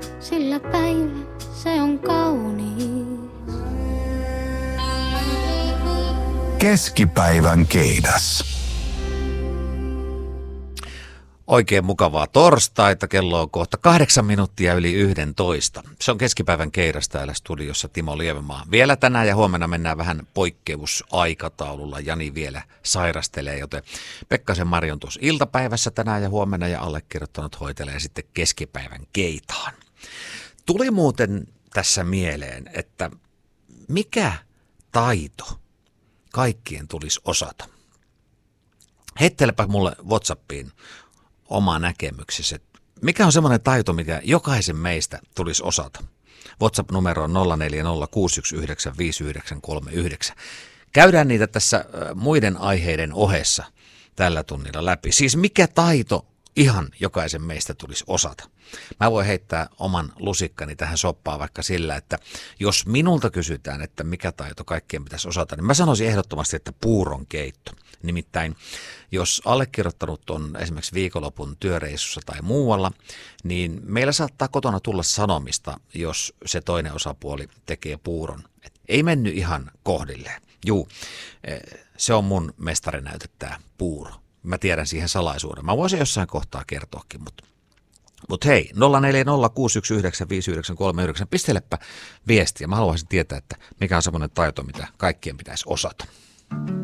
sillä päivä se on kaunis. Keskipäivän keidas. Oikein mukavaa torstaita, kello on kohta 8 minuuttia yli 11. Se on keskipäivän keidas täällä studiossa Timo Lievemaa. Vielä tänään ja huomenna mennään vähän poikkeusaikataululla. Jani vielä sairastelee, joten Pekkasen Marjon tuossa iltapäivässä tänään ja huomenna ja allekirjoittanut hoitelee sitten keskipäivän keitaan. Tuli muuten tässä mieleen, että mikä taito kaikkien tulisi osata? Heittelepä mulle WhatsAppiin oma näkemyksesi, että mikä on semmoinen taito, mikä jokaisen meistä tulisi osata. WhatsApp-numero on 0406195939. Käydään niitä tässä muiden aiheiden ohessa tällä tunnilla läpi. Siis mikä taito ihan jokaisen meistä tulisi osata. Mä voin heittää oman lusikkani tähän soppaan vaikka sillä, että jos minulta kysytään, että mikä taito kaikkien pitäisi osata, niin mä sanoisin ehdottomasti, että puuron keitto. Nimittäin jos allekirjoittanut on esimerkiksi viikonlopun työreissussa tai muualla, niin meillä saattaa kotona tulla sanomista, jos se toinen osapuoli tekee puuron. Et ei mennyt ihan kohdilleen. Juu, se on mun mestarinäyte tää puuro. Mä tiedän siihen salaisuuden. Mä voisin jossain kohtaa kertoakin, mutta hei, 0406195939, pistelepä viestiä. Mä haluaisin tietää, että mikä on semmoinen taito, mitä kaikkien pitäisi osata.